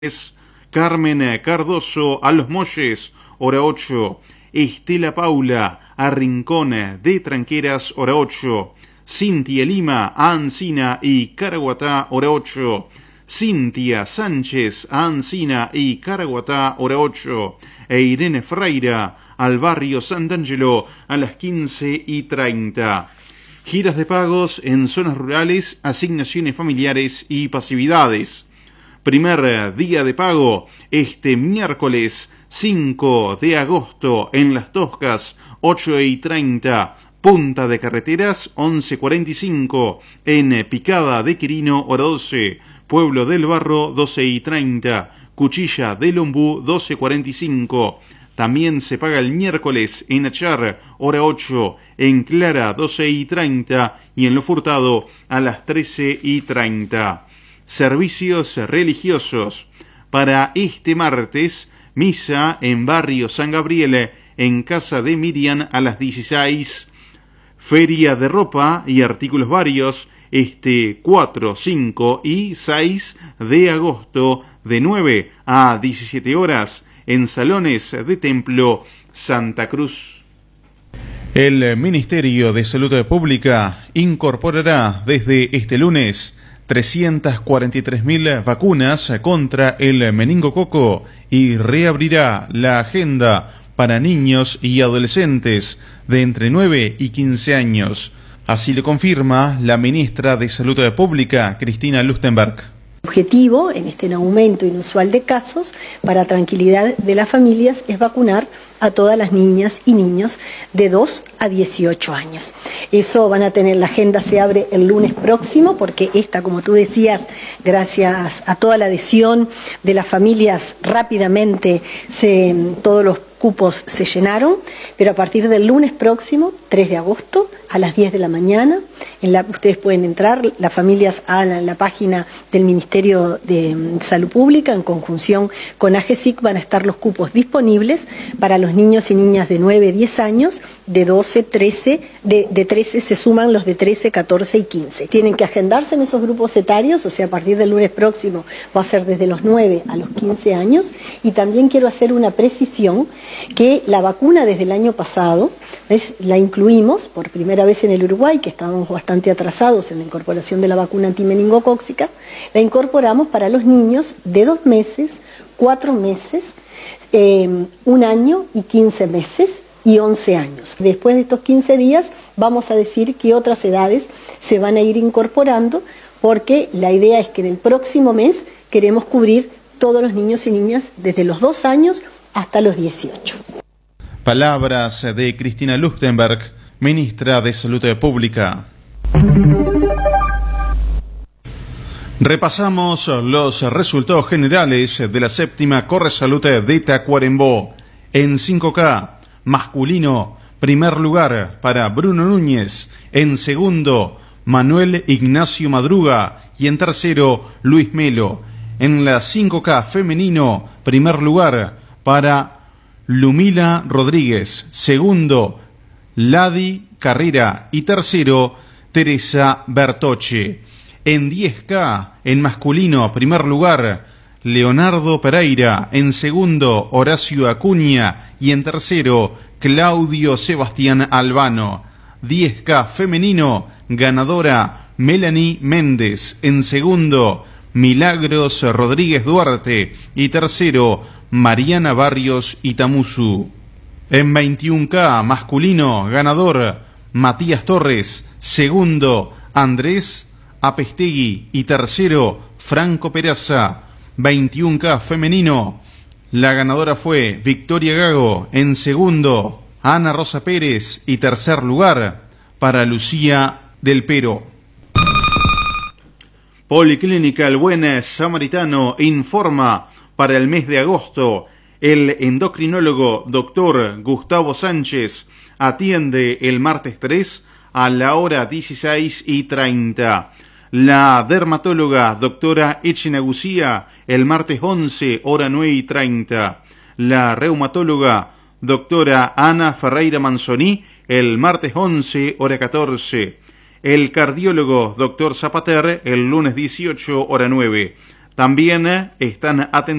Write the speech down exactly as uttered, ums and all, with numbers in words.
Carmen Cardoso a Los Molles, hora ocho. Estela Paula a Rincón de Tranqueras, hora ocho. Cintia Lima a Ancina y Caraguatá, hora ocho. Cintia Sánchez a Ancina y Caraguatá, hora ocho. E Irene Freira al barrio Sant'Angelo a las quince y treinta. Giras de pagos en zonas rurales, asignaciones familiares y pasividades. Primer día de pago este miércoles cinco de agosto en Las Toscas, ocho y treinta. Punta de Carreteras, once cuarenta y cinco. En Picada de Quirino, hora doce. Pueblo del Barro, doce y treinta. Cuchilla del Ombú, doce cuarenta y cinco. También se paga el miércoles en Achar, hora ocho. En Clara, doce y treinta. Y en Lo Furtado, a las trece y treinta. Servicios religiosos. Para este martes, misa en barrio San Gabriel, en casa de Miriam a las dieciséis. Feria de ropa y artículos varios este cuatro, cinco y seis de agosto de nueve a diecisiete horas en Salones de Templo Santa Cruz. El Ministerio de Salud Pública incorporará desde este lunes trescientas cuarenta y tres mil vacunas contra el meningococo y reabrirá la agenda para niños y adolescentes de entre nueve y quince años. Así lo confirma la ministra de Salud Pública, Cristina Lustenberg. El objetivo, en este aumento inusual de casos, para tranquilidad de las familias, es vacunar a todas las niñas y niños de dos a dieciocho años. Eso van a tener, la agenda se abre el lunes próximo, porque esta, como tú decías, gracias a toda la adhesión de las familias, rápidamente se, todos los cupos se llenaron, pero a partir del lunes próximo, tres de agosto, a las diez de la mañana, en la, ustedes pueden entrar, las familias, a la, la página del Ministerio de Salud Pública, en conjunción con A G S I C, van a estar los cupos disponibles para los niños y niñas de nueve a diez años, de doce, trece, de, de trece se suman los de trece, catorce y quince. Tienen que agendarse en esos grupos etarios, o sea, a partir del lunes próximo va a ser desde los nueve a los quince años, y también quiero hacer una precisión, que la vacuna desde el año pasado, es, la incluimos por primera vez en el Uruguay, que estábamos bastante atrasados en la incorporación de la vacuna antimeningocóxica, la incorporamos para los niños de dos meses, cuatro meses, eh, un año y quince meses y once años. Después de estos quince días vamos a decir que otras edades se van a ir incorporando, porque la idea es que en el próximo mes queremos cubrir todos los niños y niñas desde los dos años hasta los dieciocho. Palabras de Cristina Lustenberg, ministra de Salud Pública. Repasamos los resultados generales de la séptima Corresalud de Tacuarembó. En cinco K, masculino, primer lugar para Bruno Núñez. En segundo, Manuel Ignacio Madruga. Y en tercero, Luis Melo. En la cinco K femenino, primer lugar para Lumila Rodríguez. Segundo, Ladi Carrera. Y tercero, Teresa Bertoche. En diez K, en masculino, primer lugar, Leonardo Pereira. En segundo, Horacio Acuña. Y en tercero, Claudio Sebastián Albano. diez K femenino, ganadora Melanie Méndez. En segundo, Milagros Rodríguez Duarte. Y tercero, Mariana Barrios Itamuzu. En veintiuno K masculino, ganador Matías Torres. Segundo, Andrés Apestegui. Y tercero, Franco Peraza. veintiuno K femenino, la ganadora fue Victoria Gago. En segundo, Ana Rosa Pérez. Y tercer lugar para Lucía del Pero. Policlínica El Buen Samaritano informa para el mes de agosto. El endocrinólogo doctor Gustavo Sánchez atiende el martes tres a la hora dieciséis y treinta. La dermatóloga doctora Echenagucía el martes once, hora nueve y treinta. La reumatóloga doctora Ana Ferreira Manzoni el martes once, hora catorce. El cardiólogo doctor Zapater el lunes dieciocho, hora nueve. También están atendiendo